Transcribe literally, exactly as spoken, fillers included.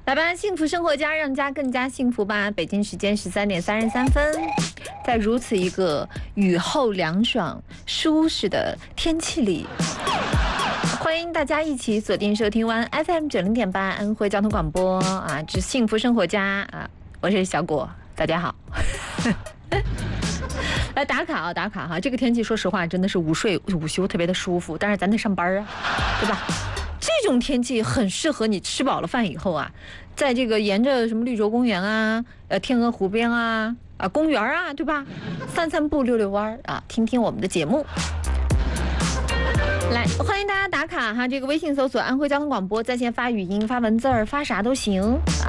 来吧，幸福生活家，让家更加幸福吧。北京时间十三点三十三分，在如此一个雨后凉爽、舒适的天气里，欢迎大家一起锁定收听完 F M 九零点八安徽交通广播啊，之幸福生活家啊，我是小果，大家好。来打卡啊，打卡哈！这个天气，说实话，真的是午睡午休特别的舒服，但是咱得上班啊，对吧？这种天气很适合你吃饱了饭以后啊，在这个沿着什么绿洲公园啊、呃天鹅湖边啊、啊公园啊，对吧？散散步、溜溜弯啊，听听我们的节目。来，欢迎大家打卡哈！这个微信搜索安徽交通广播，在线发语音、发文字儿、发啥都行。